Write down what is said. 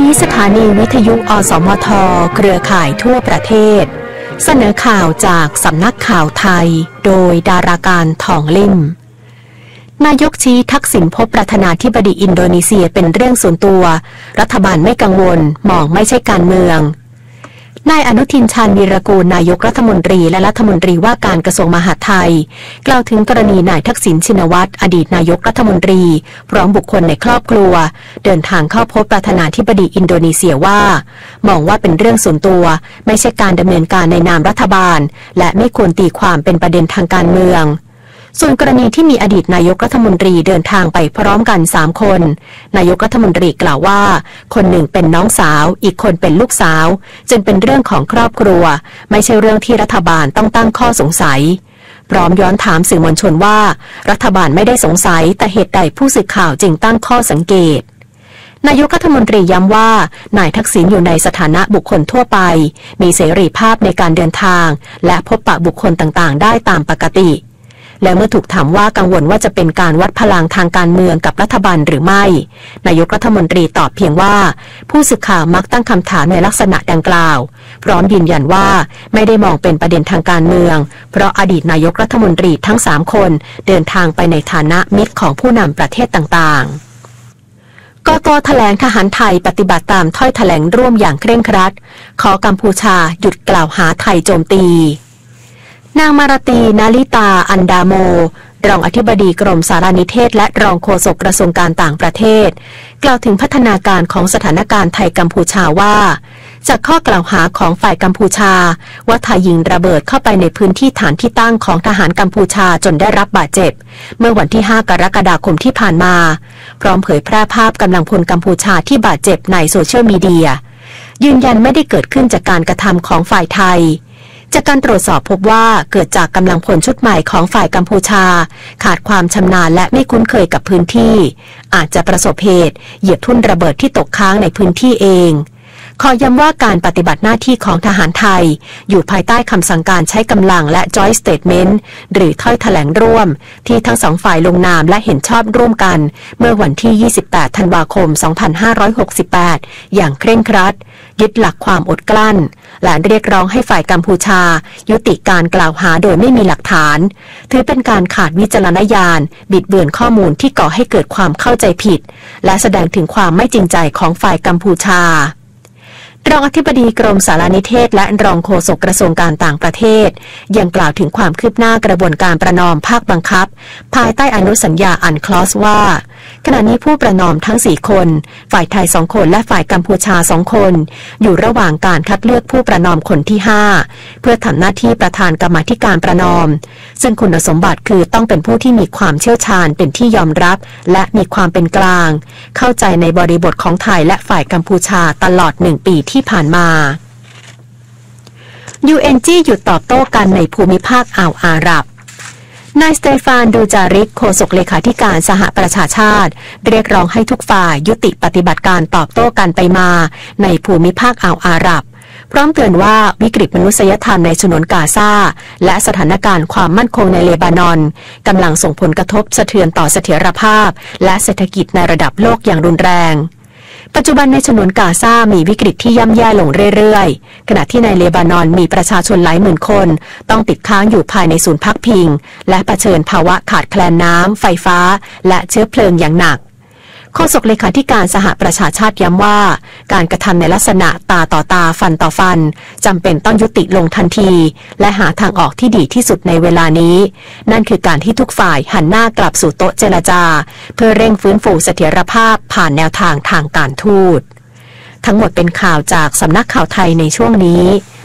นี้สถานีวิทยุอสมทเครือข่ายทั่วประเทศเสนอข่าวจากสำนักข่าวไทยโดยดาราการทองลิ่มนายกชี้ทักษิณพบประธานาธิบดีอินโดนีเซียเป็นเรื่องส่วนตัวรัฐบาลไม่กังวลมองไม่ใช่การเมืองนายอนุทินชาญวีรกูลนายกรัฐมนตรีและรัฐมนตรีว่าการกระทรวงมหาดไทยกล่าวถึงกรณีนายทักษิณชินวัตรอดีตนายกรัฐมนตรีพร้อมบุคคลในครอบครัวเดินทางเข้าพบประธานาธิบดีอินโดนีเซียว่ามองว่าเป็นเรื่องส่วนตัวไม่ใช่การดำเนินการในนามรัฐบาลและไม่ควรตีความเป็นประเด็นทางการเมืองส่วนกรณีที่มีอดีตนายกรัฐมนตรีเดินทางไปพร้อมกัน3คนนายกรัฐมนตรีกล่าวว่าคนหนึ่งเป็นน้องสาวอีกคนเป็นลูกสาวจึงเป็นเรื่องของครอบครัวไม่ใช่เรื่องที่รัฐบาลต้องตั้งข้อสงสัยพร้อมย้อนถามสื่อมวลชนว่ารัฐบาลไม่ได้สงสัยแต่เหตุใดผู้สื่อข่าวจึงตั้งข้อสังเกตนายกรัฐมนตรีย้ำว่านายทักษิณอยู่ในสถานะบุคคลทั่วไปมีเสรีภาพในการเดินทางและพบปะบุคคลต่างๆได้ตามปกติและเมื่อถูกถามว่ากังวลว่าจะเป็นการวัดพลังทางการเมืองกับรัฐบาลหรือไม่นายกรัฐมนตรีตอบเพียงว่าผู้สื่อข่าวมักตั้งคำถามในลักษณะดังกล่าวพร้อมยืนยันว่าไม่ได้มองเป็นประเด็นทางการเมืองเพราะอดีตนายกรัฐมนตรีทั้ง3คนเดินทางไปในฐานะมิตรของผู้นำประเทศต่างๆกต.แถลงทหารไทยปฏิบัติตามถ้อยแถลงร่วมอย่างเคร่งครัดขอกัมพูชาหยุดกล่าวหาไทยโจมตีนางมาราตีนาลิตาอันดาโมรองอธิบดีกรมสารนิเทศและรองโฆษกกระทรวงการต่างประเทศกล่าวถึงพัฒนาการของสถานการณ์ไทยกัมพูชาว่าจากข้อกล่าวหาของฝ่ายกัมพูชาว่าไทยยิงระเบิดเข้าไปในพื้นที่ฐานที่ตั้งของทหารกัมพูชาจนได้รับบาดเจ็บเมื่อวันที่5 กรกฎาคมที่ผ่านมาพร้อมเผยแพร่ภาพกำลังพลกัมพูชาที่บาดเจ็บในโซเชียลมีเดียยืนยันไม่ได้เกิดขึ้นจากการกระทำของฝ่ายไทยจากการตรวจสอบพบว่าเกิดจากกำลังพลชุดใหม่ของฝ่ายกัมพูชาขาดความชำนาญและไม่คุ้นเคยกับพื้นที่อาจจะประสบเหตุเหยียบทุ่นระเบิดที่ตกค้างในพื้นที่เองขอย้ำว่าการปฏิบัติหน้าที่ของทหารไทยอยู่ภายใต้คำสั่งการใช้กำลังและ Joint Statement หรือถ้อยแถลงร่วมที่ทั้งสองฝ่ายลงนามและเห็นชอบร่วมกันเมื่อวันที่ 28 ธันวาคม 2568 อย่างเคร่งครัดยึดหลักความอดกลั้นและเรียกร้องให้ฝ่ายกัมพูชายุติการกล่าวหาโดยไม่มีหลักฐานถือเป็นการขาดวิจารณญาณบิดเบือนข้อมูลที่ก่อให้เกิดความเข้าใจผิดและแสดงถึงความไม่จริงใจของฝ่ายกัมพูชารองอธิบดีกรมสารนิเทศและรองโฆษกกระทรวงการต่างประเทศยังกล่าวถึงความคืบหน้ากระบวนการประนอมภาคบังคับภายใต้อนุสัญญาอันคลอสว่าขณะนี้ผู้ประนอมทั้ง4คนฝ่ายไทย2คนและฝ่ายกัมพูชา2คนอยู่ระหว่างการคัดเลือกผู้ประนอมคนที่5เพื่อทำหน้าที่ประธานกรรมาธิการประนอมซึ่งคุณสมบัติคือต้องเป็นผู้ที่มีความเชี่ยวชาญเป็นที่ยอมรับและมีความเป็นกลางเข้าใจในบริบทของไทยและฝ่ายกัมพูชาตลอด1 ปีที่ผ่านมา UNG หยุดตอบโต้กันในภูมิภาคอ่าวอาหรับนายสเตฟาน ดูจาริกโฆษกเลขาธิการสหประชาชาติเรียกร้องให้ทุกฝ่ายยุติปฏิบัติการตอบโต้กันไปมาในภูมิภาคอ่าวอาหรับพร้อมเตือนว่าวิกฤตมนุษยธรรมในฉนวนกาซาและสถานการณ์ความมั่นคงในเลบานอนกำลังส่งผลกระทบสะเทือนต่อเสถียรภาพและเศรษฐกิจในระดับโลกอย่างรุนแรงปัจจุบันในฉนวนกาซามีวิกฤตที่ย่ำแย่ลงเรื่อยๆขณะที่ในเลบานอนมีประชาชนหลายหมื่นคนต้องติดค้างอยู่ภายในศูนย์พักพิงและเผชิญภาวะขาดแคลนน้ำไฟฟ้าและเชื้อเพลิงอย่างหนักโฆษกเลขาธิการสหประชาชาติย้ำว่าการกระทำในลักษณะตาต่อตาฟันต่อฟันจำเป็นต้องยุติลงทันทีและหาทางออกที่ดีที่สุดในเวลานี้นั่นคือการที่ทุกฝ่ายหันหน้ากลับสู่โต๊ะเจรจาเพื่อเร่งฟื้นฟูเสถียรภาพผ่านแนวทางทางการทูตทั้งหมดเป็นข่าวจากสำนักข่าวไทยในช่วงนี้